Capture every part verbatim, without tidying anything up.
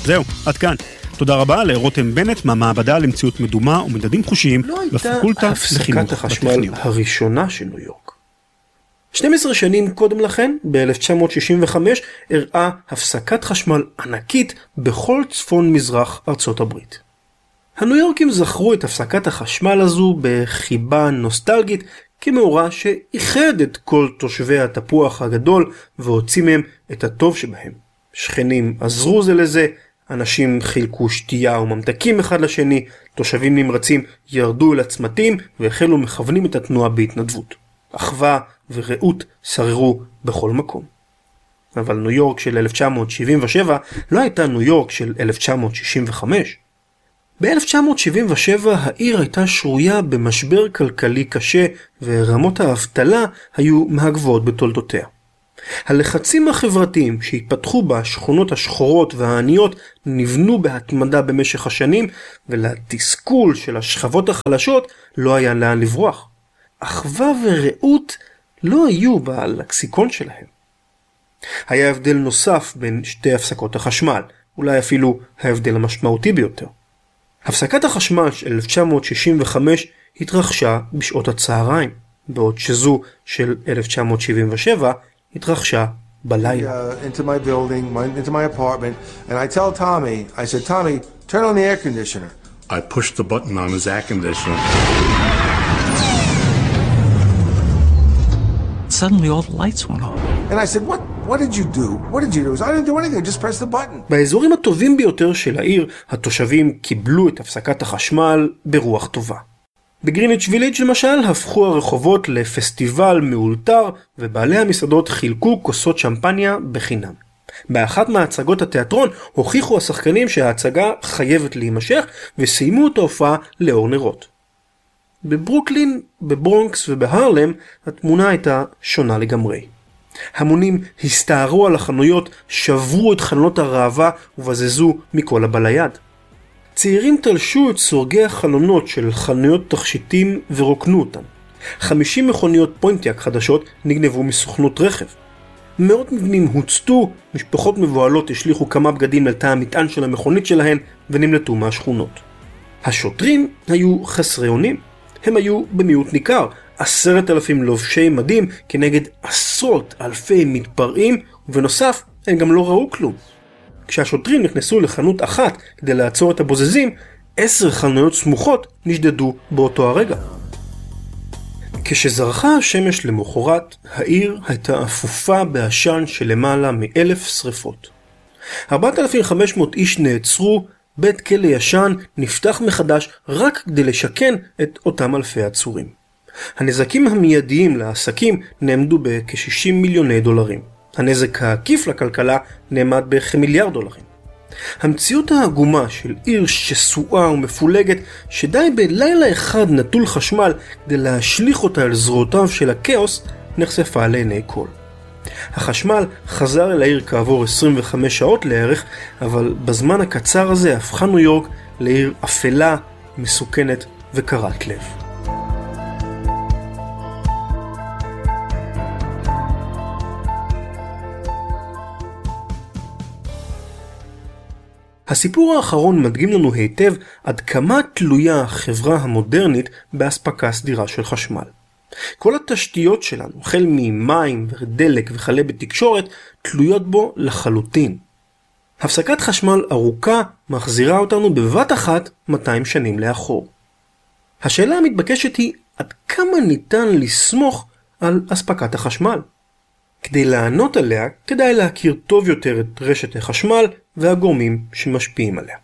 זהו, עד כאן. תודה רבה לרותם בנט מהמעבדה למציאות מדומה ומדדים חושיים בפקולטה לחינוך הפסקת החשמל הראשונה של ניו יורק. שתים עשרה שנים קודם לכן, ב-אלף תשע מאות שישים וחמש, הראה הפסקת חשמל ענקית בכל צפון מזרח ארצות הברית. הניו יורקים זכרו את הפסקת החשמל הזו בחיבה נוסטלגית כמאורע שאיחד את כל תושבי התפוח הגדול והוציא מהם את הטוב שבהם. שכנים עזרו זה לזה, אנשים חילקו שתייה וממתקים אחד לשני, תושבים נמרצים ירדו אל הצמתים והחלו מכוונים את התנועה בהתנדבות. אחווה ורעות שררו בכל מקום. אבל ניו יורק של אלף תשע מאות שבעים ושבע לא הייתה ניו יורק של אלף תשע מאות שישים וחמש. ב-אלף תשע מאות שבעים ושבע העיר הייתה שרויה במשבר כלכלי קשה ורמות האבטלה היו מהגבוהות בתולדותיה. הלחצים החברתיים שהתפתחו בשכונות השחורות והעניות נבנו בהתמדה במשך השנים, ולתסכול של השכבות החלשות לא היה לאן לברוח. אחווה ורעות לא היו בלקסיקון שלהם. היה הבדל נוסף בין שתי הפסקות החשמל, אולי אפילו ההבדל המשמעותי ביותר. הפסקת החשמל של אלף תשע מאות שישים וחמש התרחשה בשעות הצהריים, בעוד שזו של אלף תשע מאות שבעים ושבע התרחשה בלילה. Uh, into my building, my, into my apartment, and I tell Tommy, I said, Tommy, turn on the air conditioner. I pushed the button on his air conditioner. Suddenly all the lights went off. And I said, what, what did you do? What did you do? I didn't do anything, just press the button. באזורים הטובים ביותר של העיר, התושבים קיבלו את הפסקת החשמל ברוח טובה. בגריניץ' ויליג' למשל הפכו הרחובות לפסטיבל מאולתר, ובעלי המסעדות חילקו כוסות שמפניה בחינם. באחת מההצגות התיאטרון הוכיחו השחקנים שההצגה חייבת להימשך, וסיימו את ההופעה לאור נרות. בברוקלין, בברונקס ובהרלם התמונה הייתה שונה לגמרי. המונים הסתערו על החנויות, שברו את חלונות הראווה ובזזו מכל הבא ליד. צעירים תלשו את סורגי החלונות של חנויות תכשיטים ורוקנו אותם. חמישים מכוניות פוינטיאק חדשות נגנבו מסוכנות רכב. מאות מבנים הוצתו, משפחות מבועלות השליחו כמה בגדים אל תא המטען של המכונית שלהן ונמלטו מהשכונות. השוטרים היו חסרי אונים. הם היו במיעוט ניכר, עשרת אלפים לובשי מדים כנגד עשרות אלפי מתפרעים, ובנוסף הם גם לא ראו כלום. כשהשוטרים נכנסו לחנות אחת כדי לעצור את הבוזזים, עשר חנויות סמוכות נשדדו באותו הרגע. כשזרחה השמש למחרת, העיר הייתה אפופה בעשן של למעלה מאלף שריפות. ארבעת אלפים וחמש מאות איש נעצרו, בית כלא ישן נפתח מחדש רק כדי לשכן את אותם אלפי עצורים. הנזקים המיידיים לעסקים נאמדו בכ-שישים מיליוני דולרים. הנזק העקיף לכלכלה נאמד בכמיליארד דולרים. המציאות העגומה של עיר שסועה ומפולגת שדי בלילה אחד נטול חשמל כדי להשליך אותה אל זרועותיו של הכאוס נחשפה לעיני כל. החשמל חזר אל העיר כעבור עשרים וחמש שעות לערך, אבל בזמן הקצר הזה הפכה ניו יורק לעיר אפלה, מסוכנת וקרת לב. הסיפור האחרון מדגים לנו היטב עד כמה תלויה החברה המודרנית באספקה סדירה של חשמל. כל התשתיות שלנו, החל ממים ודלק וכלה בתקשורת, תלויות בו לחלוטין. הפסקת חשמל ארוכה מחזירה אותנו בבת אחת מאתיים שנים לאחור. השאלה המתבקשת היא עד כמה ניתן לסמוך על אספקת החשמל. כדי לענות עליה, כדאי להכיר טוב יותר את רשת החשמל והגורמים שמשפיעים עליה.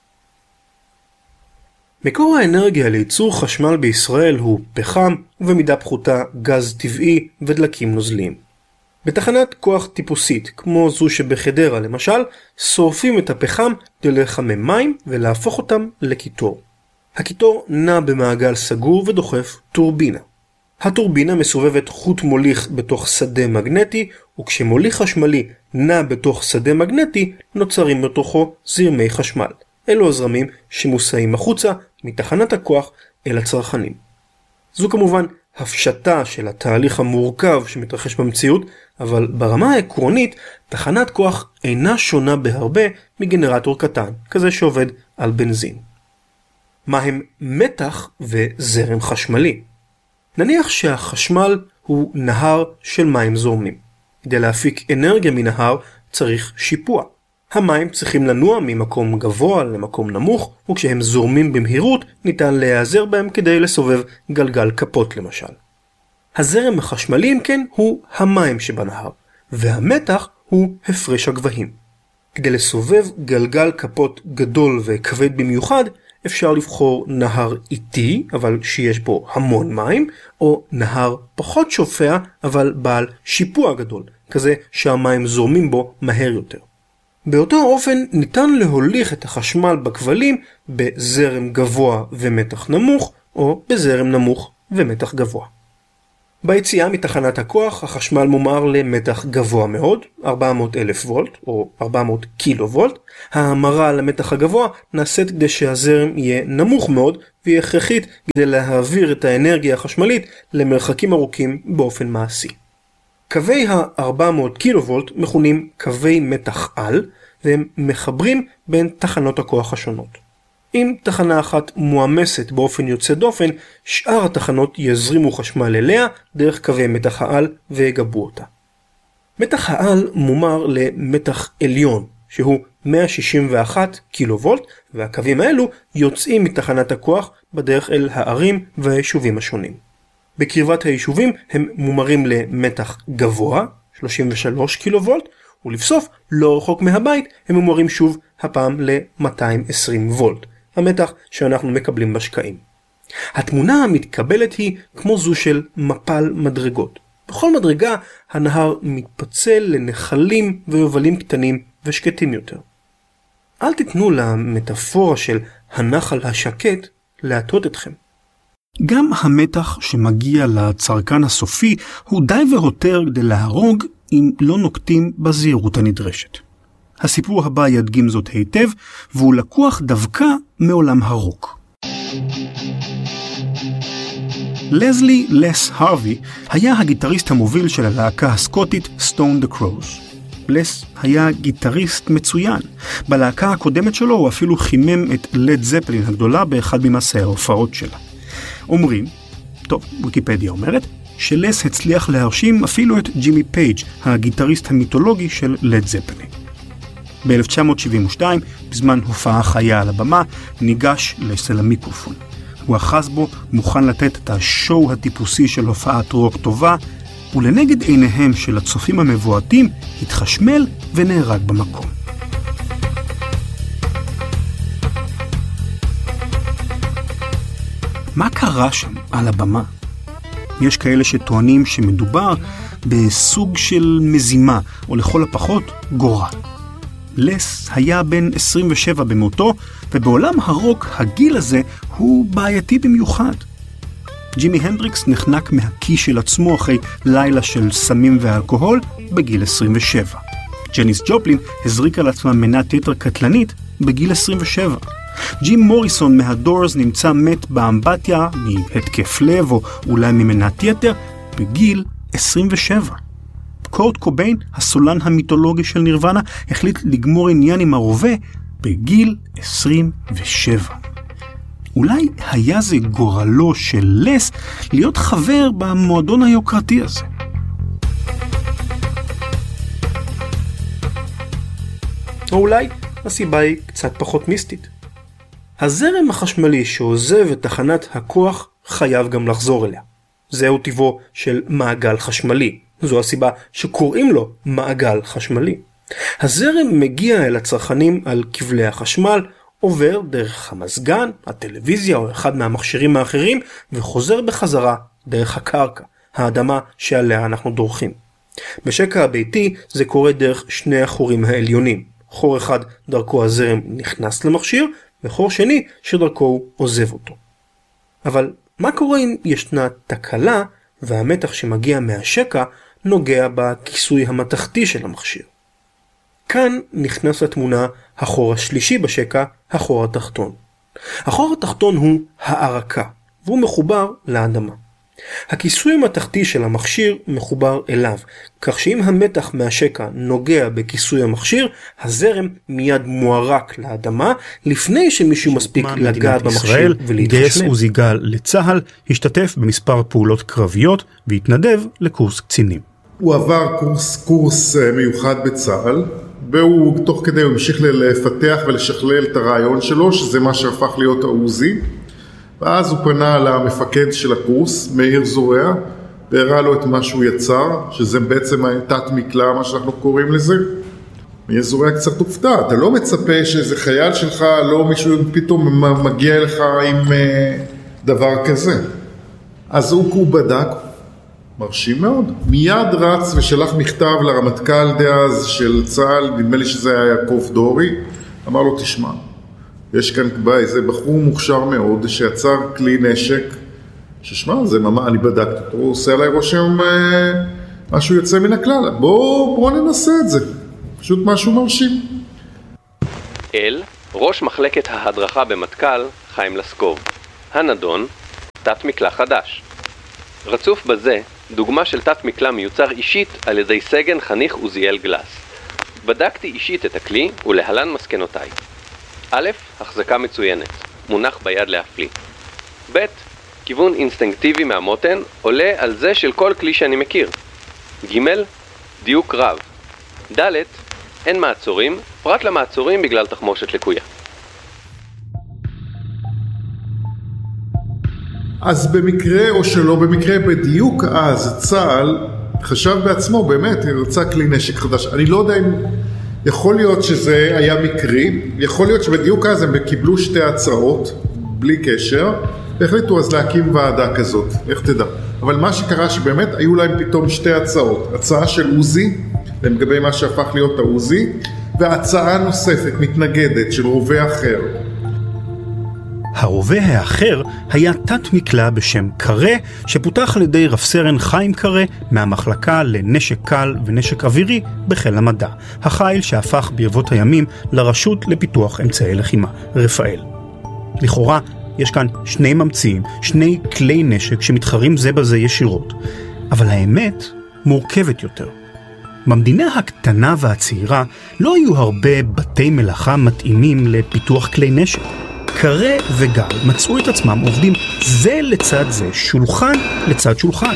מקור האנרגיה לייצור חשמל בישראל הוא פחם, ובמידה פחותה גז טבעי ודלקים נוזליים. בתחנת כוח טיפוסית, כמו זו שבחדרה למשל, שורפים את הפחם כדי לחמם מים ולהפוך אותם לקיטור. הקיטור נע במעגל סגור ודוחף טורבינה. הטורבינה מסובבת חוט מוליך בתוך שדה מגנטי, וכשמוליך חשמלי נע בתוך שדה מגנטי, נוצרים בתוכו זרמי חשמל. אלו הזרמים שמוסעים החוצה מתחנת הכוח אל הצרכנים. זו כמובן הפשטה של התהליך המורכב שמתרחש במציאות, אבל ברמה העקרונית, תחנת כוח אינה שונה בהרבה מגנרטור קטן, כזה שעובד על בנזין. מה הם מתח וזרם חשמלי? נניח שהחשמל הוא נהר של מים זורמים. כדי להפיק אנרגיה מנהר צריך שיפוע. המים צריכים לנוע ממקום גבוה למקום נמוך, וכשהם זורמים במהירות ניתן להיעזר בהם כדי לסובב גלגל כפות למשל. הזרם החשמלי אם כן הוא המים שבנהר, והמתח הוא הפרש הגבהים. כדי לסובב גלגל כפות גדול וכבד במיוחד, אפשר לבחור נהר איטי, אבל שיש בו המון מים, או נהר פחות שופע, אבל בעל שיפוע גדול, כזה שהמים זורמים בו מהר יותר. באותו אופן ניתן להוליך את החשמל בכבלים בזרם גבוה ומתח נמוך, או בזרם נמוך ומתח גבוה. ביציאה מתחנת הכוח החשמל מומר למתח גבוה מאוד, ארבע מאות אלף וולט או ארבע מאות קילו וולט. ההמרה למתח הגבוה נעשית כדי שהזרם יהיה נמוך מאוד והיא הכרחית כדי להעביר את האנרגיה החשמלית למרחקים ארוכים באופן מעשי. קווי ה-ארבע מאות קילו וולט מכונים קווי מתח על, והם מחברים בין תחנות הכוח השונות. אם תחנה אחת מועמסת באופן יוצא דופן, שאר התחנות יזרימו חשמל אליה דרך קווי מתח העל ויגבו אותה. מתח העל מומר למתח עליון, שהוא מאה שישים ואחת קילו וולט, והקווים האלו יוצאים מתחנת הכוח בדרך אל הערים והיישובים השונים. בקרבת היישובים הם מומרים למתח גבוה, שלושים ושלושה קילו וולט, ולבסוף, לא רחוק מהבית, הם מומרים שוב הפעם ל-מאתיים ועשרים וולט, המתח שאנחנו מקבלים בשקעים. התמונה המתקבלת היא כמו זו של מפל מדרגות. בכל מדרגה הנהר מתפצל לנחלים ויובלים קטנים ושקטים יותר. אל תיתנו למטאפורה של הנחל השקט להטות אתכם. גם המתח שמגיע לצרכן הסופי הוא די והותר כדי להרוג אם לא נוקטים בזהירות הנדרשת. הסיפור הבא ידגים זאת היטב, והוא לקוח דווקא מעולם הרוק. לזלי לס הרווי היה הגיטריסט המוביל של הלהקה הסקוטית Stone the Crows. לס היה גיטריסט מצוין. בלהקה הקודמת שלו הוא אפילו חימם את לד זפלין הגדולה באחד ממסעי ההופעות שלה. אומרים, טוב, ויקיפדיה אומרת, שלס הצליח להרשים אפילו את ג'ימי פייג', הגיטריסט המיתולוגי של לד זפלין. ב-אלף תשע מאות שבעים ושתיים, בזמן הופעה חיה על הבמה, ניגש לס אל המיקרופון. הוא אחז בו מוכן לתת את השואו הטיפוסי של הופעת רוק טובה, ולנגד עיניהם של הצופים המבועטים התחשמל ונהרג במקום. מה קרה שם על הבמה? יש כאלה שטוענים שמדובר בסוג של מזימה, או לכל הפחות גורל. לס היה בן עשרים ושבע במותו, ובעולם הרוק הגיל הזה הוא בעייתי במיוחד. ג'ימי הנדריקס נחנק מהקי של עצמו אחרי לילה של סמים ואלכוהול בגיל עשרים ושבע. ג'ניס ג'ופלין הזריקה על עצמה מנת יתר קטלנית בגיל עשרים ושבע. ג'ים מוריסון מהדורס נמצא מת באמבטיה מהתקף לב או אולי ממנת יתר בגיל עשרים ושבע. קורט קוביין, הסולן המיתולוגי של נירוונה, החליט לגמור עניין עם הרובה בגיל עשרים ושבע. אולי היה זה גורלו של לס להיות חבר במועדון היוקרתי הזה. או אולי הסיבה היא קצת פחות מיסטית. הזרם החשמלי שעוזב את תחנת הכוח חייב גם לחזור אליה. זהו טבעו של מעגל חשמלי. זו הסיבה שקוראים לו מעגל חשמלי. הזרם מגיע אל הצרכנים על כבלי החשמל, עובר דרך המזגן, הטלוויזיה או אחד מהמכשירים האחרים, וחוזר בחזרה דרך הקרקע, האדמה שעליה אנחנו דורכים. בשקע הביתי זה קורה דרך שני החורים העליונים. חור אחד דרכו הזרם נכנס למכשיר, וחור שני שדרכו הוא עוזב אותו. אבל מה קורה אם ישנה תקלה והמתח שמגיע מהשקע נוגע בכיסוי המתכתי של המכשיר? כאן נכנס לתמונה החור השלישי בשקע, החור התחתון. החור התחתון הוא הערקה, והוא מחובר לאדמה. הכיסוי המתכתי של המכשיר מחובר אליו, כך שאם המתח מהשקע נוגע בכיסוי המכשיר, הזרם מיד מוערק לאדמה, לפני שמישהו מספיק לגעת במכשיר ולהתחשמל. גייס עוזי גל לצהל, השתתף במספר פעולות קרביות והתנדב לקורס קצינים. הוא עבר קורס, קורס מיוחד בצהל, והוא תוך כדי הוא המשיך לפתח ולשכלל את הרעיון שלו, שזה מה שהפך להיות העוזי. ואז הוא פנה למפקד של הקורס, מאיר זורע, והראה לו את מה שהוא יצר, שזה בעצם תת מקלע, מה שאנחנו קוראים לזה. מאיר זורע קצת הופתע, אתה לא מצפה שאיזה חייל שלך, לא מישהו פתאום מגיע לך עם דבר כזה. אז הוא, הוא בדק, מרשים מאוד. מיד רץ ושלח מכתב לרמטכ"ל דאז של צה"ל, נדמה לי שזה היה יעקב דורי, אמר לו תשמע, יש כאן בא איזה בחור מוכשר מאוד שיצר כלי נשק, ששמע, זה ממש, אני בדקת אותו, הוא עושה עליי רושם אה, משהו יוצא מן הכלל, בוא, בוא ננסה את זה, פשוט משהו מרשים. אל, ראש מחלקת ההדרכה במטכ"ל, חיים לסקוב. הנדון, תת מקלע חדש. רצוף בזה, דוגמה של תת מקלע מיוצר אישית על ידי סגן חניך עוזיאל גלס. בדקתי אישית את הכלי ולהלן מסקנותיי. א', החזקה מצוינת, מונח ביד להפליא. ב', כיוון אינסטינקטיבי מהמותן עולה על זה של כל כלי שאני מכיר. ג', דיוק רב. ד', אין מעצורים, פרט למעצורים בגלל תחמושת לקויה. אז במקרה או שלא במקרה בדיוק אז צה"ל חשב בעצמו באמת, הוא רצה כלי נשק חדש. אני לא יודע אם יכול להיות שזה היה מקרי, יכול להיות שבדיוק אז הם קיבלו שתי הצעות בלי קשר, והחליטו אז להקים ועדה כזאת, איך תדע. אבל מה שקרה שבאמת היו להם פתאום שתי הצעות, הצעה של עוזי, לגבי מה שהפך להיות העוזי, והצעה נוספת, מתנגדת, של רובה אחר. הרובה האחר היה תת מקלע בשם קרה, שפותח על ידי רב סרן חיים קרה מהמחלקה לנשק קל ונשק אווירי בחיל המדע, החיל שהפך ברבות הימים לרשות לפיתוח אמצעי לחימה, רפאל. לכאורה יש כאן שני ממציאים, שני כלי נשק שמתחרים זה בזה ישירות, אבל האמת מורכבת יותר. במדינה הקטנה והצעירה לא היו הרבה בתי מלאכה מתאימים לפיתוח כלי נשק. קרה וגל מצאו את עצמם עובדים זה לצד זה, שולחן לצד שולחן.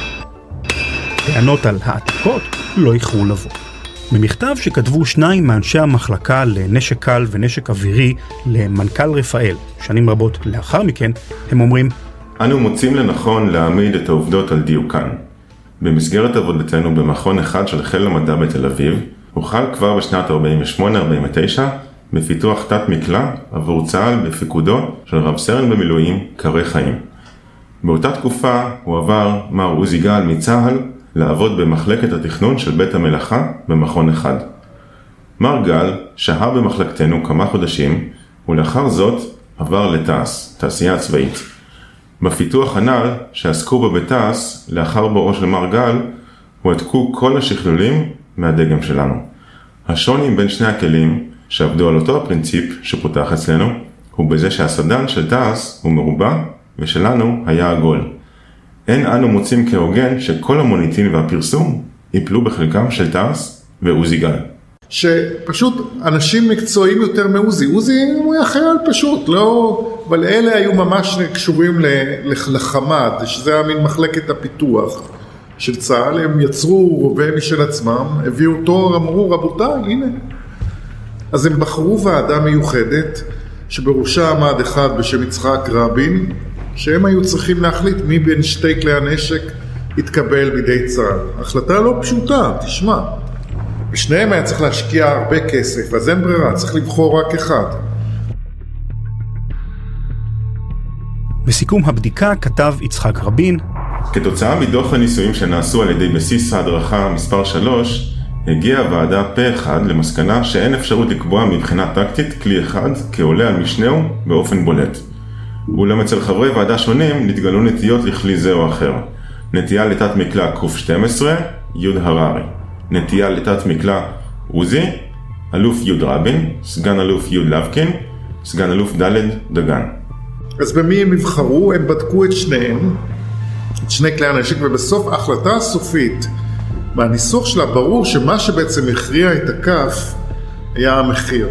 טענות על העתיקות לא איחרו לבוא. במכתב שכתבו שניים מאנשי המחלקה לנשק קל ונשק אווירי למנכ"ל רפאל, שנים רבות לאחר מכן, הם אומרים: אנו מוצאים לנכון להעמיד את העובדות על דיוקן. במסגרת עבודתנו במכון אחד של חיל המדע בתל אביב, הוחל כבר בשנת ארבעים ושמונה ארבעים ותשע בפיתוח תת מקלע עבור צה"ל בפיקודו של רב סרן במילואים קרה חיים. באותה תקופה הוא עבר מר עוזי גל מצה"ל לעבוד במחלקת התכנון של בית המלאכה במכון אחד. מר גל שהה במחלקתנו כמה חודשים, ולאחר זאת עבר לתעש, תעשייה צבאית. בפיתוח הנ"ל שעסקו בו בתעש, לאחר בואו של מר גל, הועתקו כל השכלולים מהדגם שלנו. השוני בין שני הכלים שעבדו על אותו הפרינציפ שפותח אצלנו, הוא בזה שהסדן של תעש הוא מרובע, ושלנו היה עגול. אין אנו מוצאים כהוגן שכל המוניטין והפרסום ייפלו בחלקם של תעש ועוזי גל. שפשוט אנשים מקצועיים יותר מעוזי. עוזי הוא היה חייל פשוט, לא... אבל אלה היו ממש קשורים לחמ"ד, שזה היה מין מחלקת הפיתוח של צה"ל. הם יצרו רובה משל עצמם, הביאו אותו, אמרו רבותיי, הנה. אז הם בחרו ועדה מיוחדת, שבראשה עמד אחד בשם יצחק רבין, שהם היו צריכים להחליט מי בין שתי כלי הנשק יתקבל בידי צה"ל. החלטה לא פשוטה, תשמע. בשניהם היה צריך להשקיע הרבה כסף, אז אין ברירה, צריך לבחור רק אחד. בסיכום הבדיקה כתב יצחק רבין: כתוצאה מדוח הניסויים שנעשו על ידי בסיס ההדרכה מספר שלוש, הגיעה הוועדה פה אחד למסקנה שאין אפשרות לקבוע מבחינה טקטית כלי אחד כעולה על משנהו באופן בולט. אולם אצל חברי ועדה שונים נתגלו נטיות לכלי זה או אחר. נטייה לתת מקלע קוף שתים עשרה, יוד הררי. נטייה לתת מקלע עוזי, אלוף יוד רבין, סגן אלוף יוד לבקין, סגן אלוף ד' דגן. אז במי הם יבחרו? הם בדקו את שניהם, את שני כלי הנשק, ובסוף ההחלטה הסופית, מהניסוח שלה ברור שמה שבעצם הכריע את הכף היה המחיר.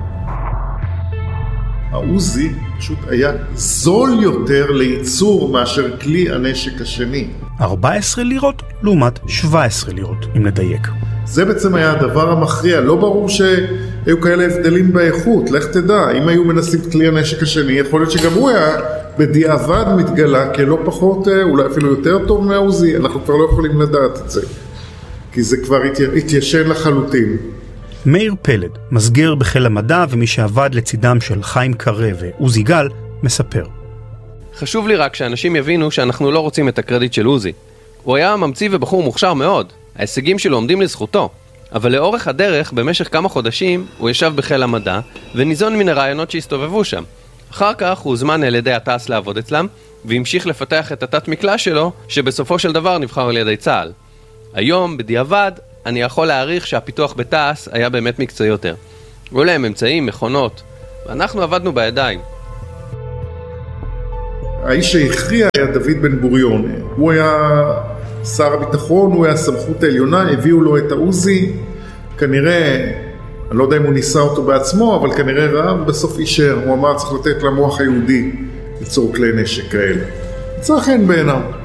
העוזי פשוט היה זול יותר לייצור מאשר כלי הנשק השני. ארבע עשרה לירות לעומת שבע עשרה לירות, אם נדייק. זה בעצם היה הדבר המכריע. לא ברור שהיו כאלה הבדלים באיכות, לך תדע. אם היו מנסים את כלי הנשק השני, יכול להיות שגם הוא היה בדיעבד מתגלה כלא פחות, אולי אפילו יותר טוב מהעוזי. אנחנו כבר לא יכולים לדעת את זה, כי זה כבר התיישן לחלוטין. מאיר פלד, מסגר בחיל המדע ומי שעבד לצידם של חיים קרא ועוזי גל, מספר. חשוב לי רק שאנשים יבינו שאנחנו לא רוצים את הקרדיט של עוזי. הוא היה ממציא ובחור מוכשר מאוד. ההישגים שלו עומדים לזכותו. אבל לאורך הדרך, במשך כמה חודשים, הוא ישב בחיל המדע וניזון מן הרעיונות שהסתובבו שם. אחר כך הוא הוזמן על ידי התעש לעבוד אצלם, והמשיך לפתח את התת מקלע שלו, שבסופו של דבר נבחר על ידי צה"ל. היום, בדיעבד, אני יכול להעריך שהפיתוח בתעש היה באמת מקצועי יותר. היו להם אמצעים, מכונות, ואנחנו עבדנו בידיים. האיש שהכריע היה דוד בן גוריון. הוא היה שר הביטחון, הוא היה הסמכות העליונה, הביאו לו את העוזי. כנראה, אני לא יודע אם הוא ניסה אותו בעצמו, אבל כנראה ראה, ובסוף אישר. הוא אמר, צריך לתת למוח היהודי ליצור כלי נשק כאלה. צריך אין בעיניו.